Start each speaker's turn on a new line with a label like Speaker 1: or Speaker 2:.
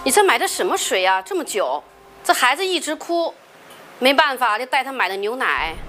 Speaker 1: 你这买的什么水呀？这么久，这孩子一直哭，没办法，就带他买的牛奶。